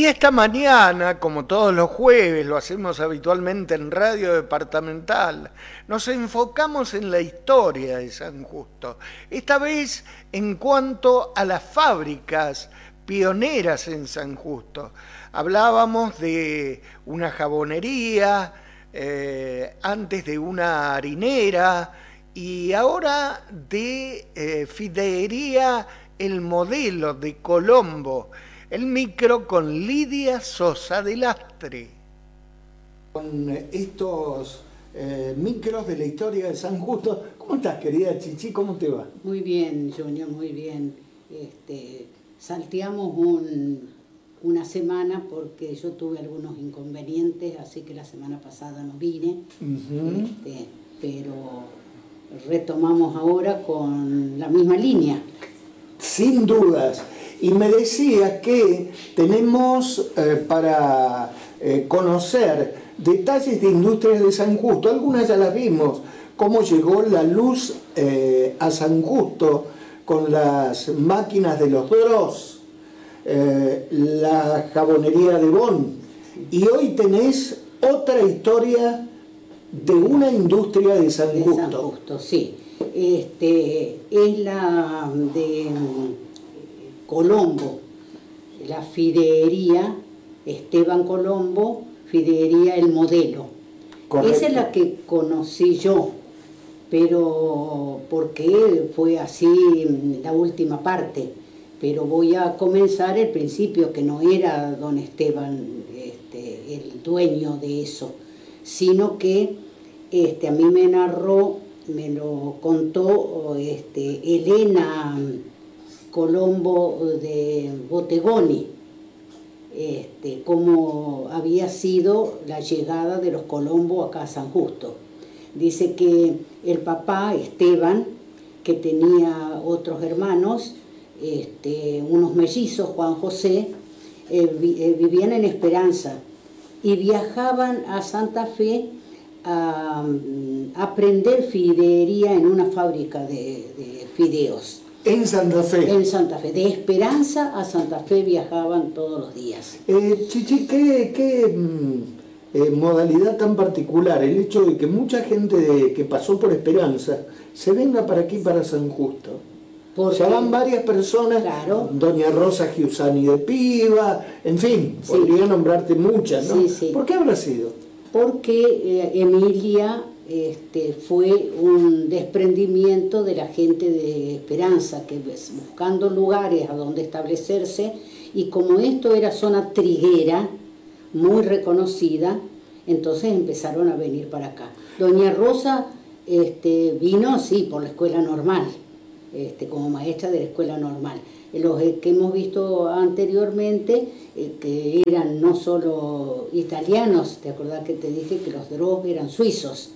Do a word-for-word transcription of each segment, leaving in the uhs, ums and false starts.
Y esta mañana, como todos los jueves, lo hacemos habitualmente en Radio Departamental, nos enfocamos en la historia de San Justo. Esta vez en cuanto a las fábricas pioneras en San Justo. Hablábamos de una jabonería, eh, antes de una harinera y ahora de eh, Fideería El Modelo de Colombo. El micro con Lidia Sosa de Lastre. Con estos eh, micros de la historia de San Justo. ¿Cómo estás, querida Chichi? ¿Cómo te va? Muy bien, Junior, muy bien. Este, salteamos un, una semana porque yo tuve algunos inconvenientes, así que la semana pasada no vine. Uh-huh. este, pero retomamos ahora con la misma línea. Sin dudas. Y me decía que tenemos eh, para eh, conocer detalles de Industrias de San Justo. Algunas ya las vimos, cómo llegó la luz eh, a San Justo con las máquinas de los Bros, eh, la jabonería de Bonn. Y hoy tenés otra historia de una industria de San Justo. De San Justo, sí. Este, es la de Colombo, la Fideería Esteban Colombo, Fideería El Modelo. Correcto. Esa es la que conocí yo, pero porque fue así la última parte. Pero voy a comenzar el principio, que no era don Esteban este, el dueño de eso, sino que este, a mí me narró, me lo contó este, Elena Colombo de Bottegoni, este, cómo había sido la llegada de los Colombo acá a San Justo. Dice que el papá, Esteban, que tenía otros hermanos, este, unos mellizos, Juan José, eh, vi, eh, vivían en Esperanza y viajaban a Santa Fe a, a aprender fideería en una fábrica de, de fideos. En Santa Fe. En Santa Fe. De Esperanza a Santa Fe viajaban todos los días. Eh, Chichi, ¿qué, qué mm, eh, modalidad tan particular? El hecho de que mucha gente de, que pasó por Esperanza se venga para aquí, para San Justo. Porque, o sea, van varias personas, claro. Doña Rosa Giussani de Piva, en fin, sí. Podría nombrarte muchas, ¿no? Sí, sí. ¿Por qué habrá sido? Porque eh, Emilia... Este, fue un desprendimiento de la gente de Esperanza, que buscando lugares a donde establecerse, y como esto era zona triguera, muy reconocida, entonces empezaron a venir para acá. Doña Rosa este, vino, sí, por la escuela normal, este, como maestra de la escuela normal. Los que hemos visto anteriormente, eh, que eran no solo italianos, ¿te acordás que te dije que los Dros eran suizos?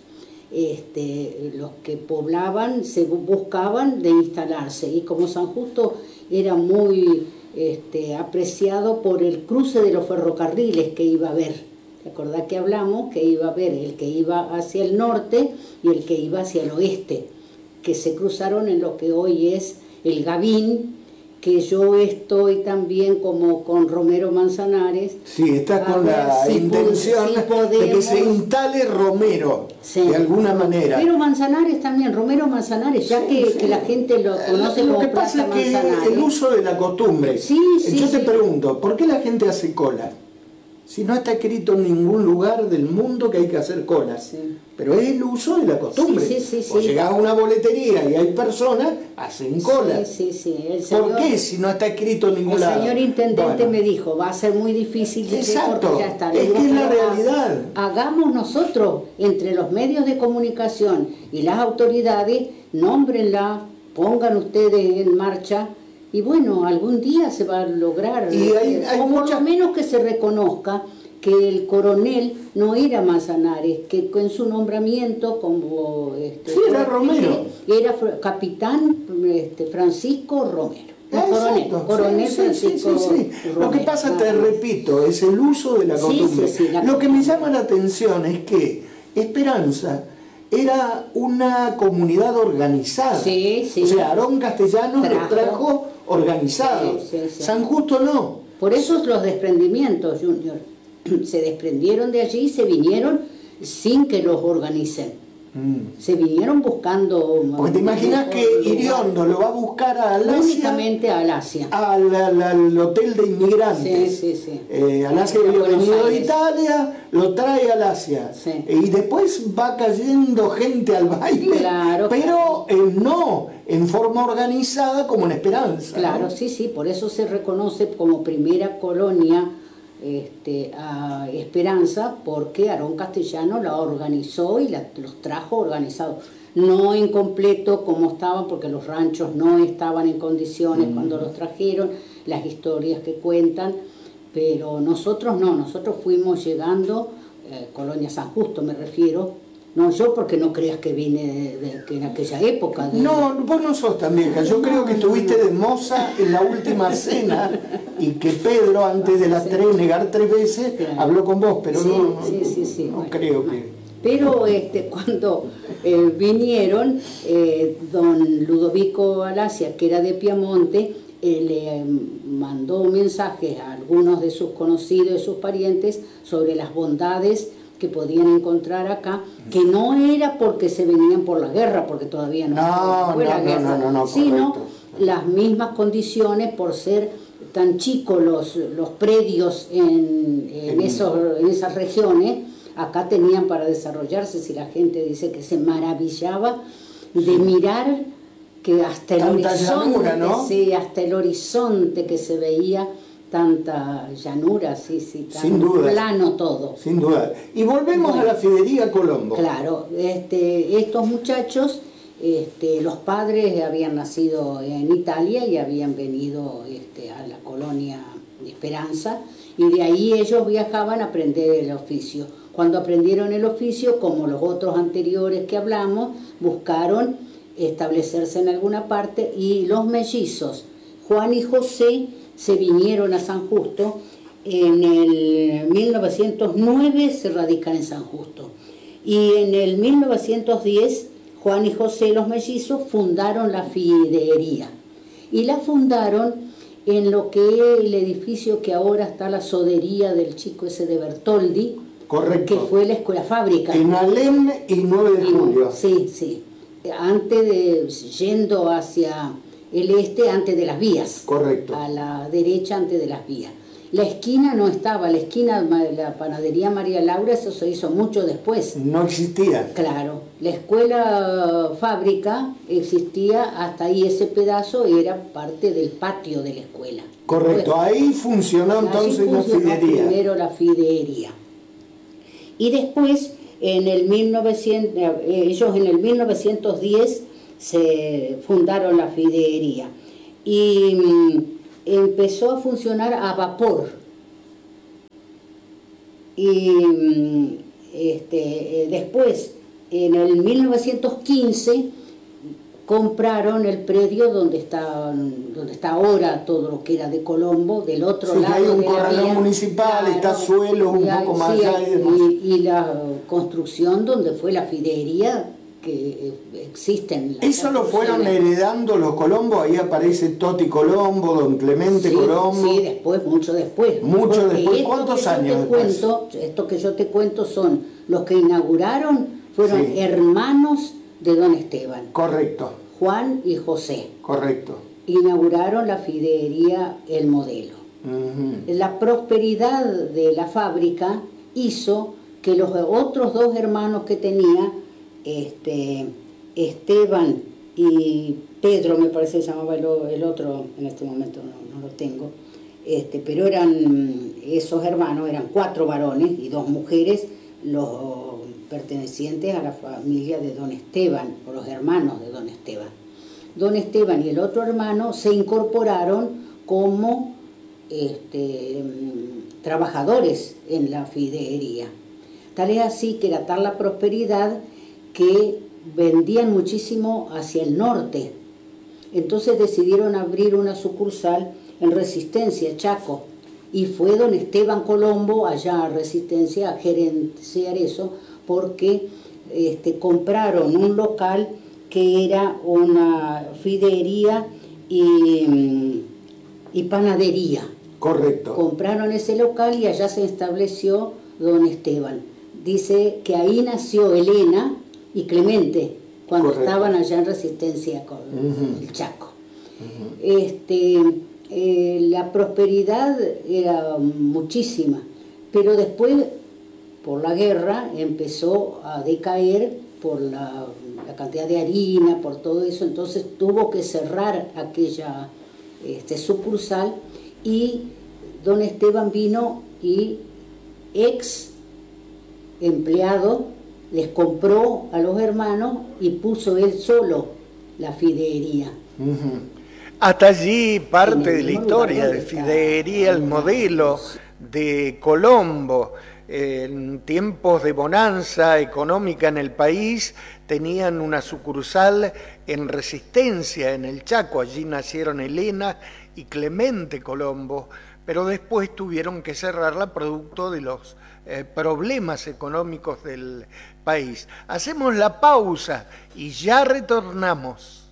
Este, los que poblaban se buscaban de instalarse, y como San Justo era muy este, apreciado por el cruce de los ferrocarriles que iba a haber. ¿Te acordás que hablamos? Que iba a haber el que iba hacia el norte y el que iba hacia el oeste, que se cruzaron en lo que hoy es el Gavín, que yo estoy también como con Romero Manzanares. Sí, está con la si intención si podemos, de que se instale Romero, sí, de alguna manera. Romero Manzanares también, Romero Manzanares, ya sí, que, sí. que la gente lo conoce lo como que pasa Plaza es que Manzanares. El uso de la costumbre. Sí, sí, yo te sí. pregunto, ¿por qué la gente hace cola? Si no está escrito en ningún lugar del mundo que hay que hacer cola. Sí. Pero es el uso de la costumbre. Sí, sí, sí, o sí. llegás a una boletería y hay personas, hacen cola. Sí, sí, sí. El señor, ¿por qué si no está escrito en ningún el lado? El señor intendente bueno. me dijo, va a ser muy difícil. Exacto, porque ya está. es digo, que es la realidad. Hagamos nosotros, entre los medios de comunicación y las autoridades, nómbrenla, pongan ustedes en marcha. Y bueno, algún día se va a lograr, y hay, hay o por mucha... lo menos que se reconozca que el coronel no era Manzanares, que en su nombramiento como... Este, sí, era Romero. Era capitán este, Francisco Romero. Ah, coronel, coronel sí, Francisco sí, sí, sí. Romero. Lo que pasa, te repito, es el uso de la costumbre. Sí, sí, sí, la Lo que me llama la atención es que Esperanza era una comunidad organizada. Sí, sí. O sea, Aarón Castellanos trajo. lo trajo organizado. Sí, sí, sí. San Justo no. Por eso los desprendimientos, Junior. Se desprendieron de allí y se vinieron sin que los organicen. Mm. Se vinieron buscando... Porque te imaginas que Iriondo lo va a buscar a Alasia... Únicamente a Alasia. Al, al, al hotel de inmigrantes. Sí, sí, sí. Eh, Alasia había venido de Italia, lo trae a Alasia. Sí. Y después va cayendo gente al baile, claro, pero eh, no en forma organizada como en Esperanza. Claro, ¿no? sí, sí. Por eso se reconoce como primera colonia Este, a Esperanza, porque Aarón Castellano la organizó y la, los trajo organizados, no en completo como estaban, porque los ranchos no estaban en condiciones mm. cuando los trajeron, las historias que cuentan, pero nosotros no, nosotros fuimos llegando, eh, Colonia San Justo me refiero, no yo porque no creas que vine de, de, que en aquella época. De... No, vos no sos tan vieja, yo creo que estuviste de moza en la última cena y que Pedro antes de las sí. tres, negar tres veces, claro. habló con vos, pero sí, no, sí, sí, sí, no bueno, creo que... Pero este, cuando eh, vinieron, eh, don Ludovico Alasia, que era de Piamonte, eh, le eh, mandó mensajes a algunos de sus conocidos y sus parientes sobre las bondades que podían encontrar acá, que no era porque se venían por la guerra, porque todavía no, no fue no, la no, guerra, no, no, no, sino correcto. Las mismas condiciones por ser tan chicos los, los predios en, en, esos, en esas regiones, acá tenían para desarrollarse. Si la gente dice que se maravillaba de mirar que hasta el Tanta horizonte, llanura, ¿no? sí, hasta el horizonte que se veía, tanta llanura, sí, sí, tan sin duda, plano todo. Sin duda. Y volvemos bueno, a la Fidería Colombo. Claro, este, estos muchachos, este, los padres habían nacido en Italia y habían venido este, a la colonia Esperanza, y de ahí ellos viajaban a aprender el oficio. Cuando aprendieron el oficio, como los otros anteriores que hablamos, buscaron establecerse en alguna parte, y los mellizos, Juan y José, se vinieron a San Justo. En el mil novecientos nueve se radican en San Justo, y en el mil novecientos diez Juan y José, los mellizos, fundaron la fidería, y la fundaron en lo que es el edificio que ahora está la sodería del chico ese de Bertoldi. Correcto. Que fue la escuela fábrica. En Alem y nueve de julio. Sí, sí. Antes de, yendo hacia el este, antes de las vías. Correcto. A la derecha, antes de las vías. La esquina no estaba, la esquina de la panadería María Laura, eso se hizo mucho después. No existía. Claro. La escuela fábrica existía hasta ahí, ese pedazo era parte del patio de la escuela. Correcto, después, ahí funcionó entonces la fidería. Primero la fidería. Y después, en el mil novecientos, ellos en el mil novecientos diez se fundaron la fidería. Y mm, empezó a funcionar a vapor. Y mm, este, después, en el mil novecientos quince, compraron el predio donde está, donde está ahora todo lo que era de Colombo, del otro sí, lado hay un de la corralón vía, municipal, claro, está suelo un hay, poco más sí, allá. Y, y la construcción donde fue la fidería que existen. Eso lo fueron heredando los Colombo, ahí aparece Toti Colombo, don Clemente sí, Colombo. Sí, después, mucho después. Mucho después, ¿cuántos años después? Cuento, esto que yo te cuento son los que inauguraron, fueron sí. hermanos de don Esteban. Correcto. Juan y José. Correcto. Inauguraron la fidería El Modelo. Uh-huh. La prosperidad de la fábrica hizo que los otros dos hermanos que tenía, este, Esteban y Pedro, me parece que se llamaba el, el otro, en este momento no, no lo tengo, este, pero eran esos hermanos, eran cuatro varones y dos mujeres, los pertenecientes a la familia de don Esteban, o los hermanos de don Esteban. Don Esteban y el otro hermano se incorporaron como este, trabajadores en la fidería. Tal es así que era tal la prosperidad que vendían muchísimo hacia el norte. Entonces decidieron abrir una sucursal en Resistencia, Chaco, y fue don Esteban Colombo allá a Resistencia a gerenciar eso, porque este, compraron un local que era una fidería y, y panadería. Correcto. Compraron ese local y allá se estableció don Esteban. Dice que ahí nació Elena y Clemente, cuando Correcto. estaban allá en Resistencia con uh-huh. el Chaco. Uh-huh. Este, eh, la prosperidad era muchísima, pero después, por la guerra, empezó a decaer por la, la cantidad de harina, por todo eso, entonces tuvo que cerrar aquella este, sucursal, y don Esteban vino y ex empleado les compró a los hermanos y puso él solo la fidería. Uh-huh. Hasta allí parte de la historia de Fideería El Modelo de Colombo. En tiempos de bonanza económica en el país tenían una sucursal en Resistencia, en el Chaco. Allí nacieron Elena y Clemente Colombo, pero después tuvieron que cerrarla producto de los eh, problemas económicos del país. Hacemos la pausa y ya retornamos.